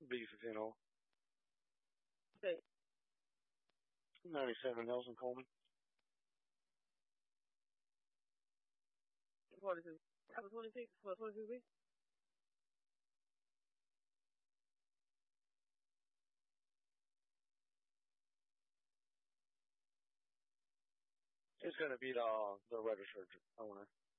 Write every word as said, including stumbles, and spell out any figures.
B fifteen hole. Okay. ninety-seven Nelson Coleman. twenty-two. That was twenty-six. What, twenty-two B? It's going to be the, the registered owner.